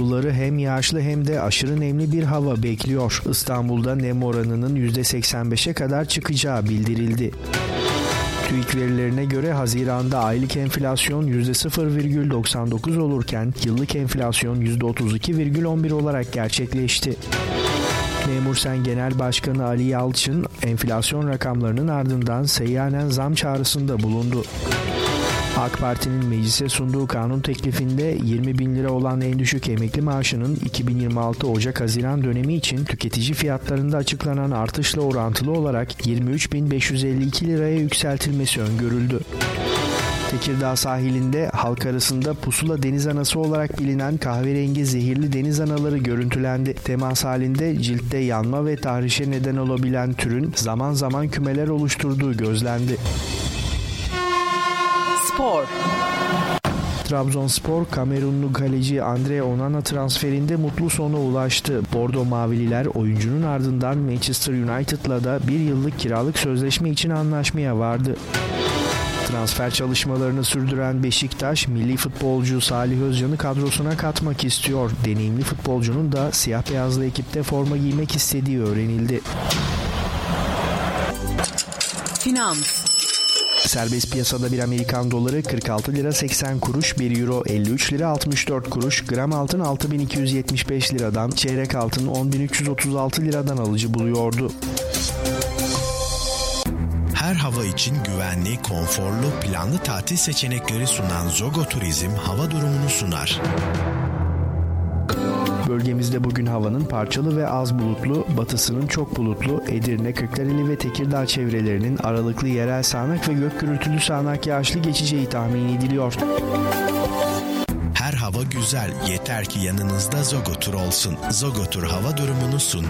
İstanbulluları hem yağışlı hem de aşırı nemli bir hava bekliyor. İstanbul'da nem oranının %85'e kadar çıkacağı bildirildi. TÜİK verilerine göre Haziran'da aylık enflasyon %0,99 olurken yıllık enflasyon %32,11 olarak gerçekleşti. Memursen Genel Başkanı Ali Yalçın, enflasyon rakamlarının ardından seyyanen zam çağrısında bulundu. AK Parti'nin meclise sunduğu kanun teklifinde 20 bin lira olan en düşük emekli maaşının 2026 Ocak-Haziran dönemi için tüketici fiyatlarında açıklanan artışla orantılı olarak 23.552 liraya yükseltilmesi öngörüldü. Tekirdağ sahilinde halk arasında pusula deniz anası olarak bilinen kahverengi zehirli deniz anaları görüntülendi. Temas halinde ciltte yanma ve tahrişe neden olabilen türün zaman zaman kümeler oluşturduğu gözlendi. Spor. Trabzonspor, Kamerunlu kaleci Andre Onana transferinde mutlu sona ulaştı. Bordo Mavililer oyuncunun ardından Manchester United'la da bir yıllık kiralık sözleşme için anlaşmaya vardı. Transfer çalışmalarını sürdüren Beşiktaş, milli futbolcu Salih Özcan'ı kadrosuna katmak istiyor. Deneyimli futbolcunun da siyah beyazlı ekipte forma giymek istediği öğrenildi. Finans. Serbest piyasada bir Amerikan doları 46 lira 80 kuruş, 1 euro 53 lira 64 kuruş, gram altın 6275 liradan, çeyrek altın 10.336 liradan alıcı buluyordu. Her hava için güvenli, konforlu, planlı tatil seçenekleri sunan Zogo Turizm hava durumunu sunar. Bölgemizde bugün havanın parçalı ve az bulutlu, batısının çok bulutlu, Edirne, Kırklareli ve Tekirdağ çevrelerinin aralıklı yerel sağanak ve gök gürültülü sağanak yağışlı geçeceği tahmin ediliyor. Her hava güzel, yeter ki yanınızda Zogo Tur olsun. Zogo Tur hava durumunu sundu.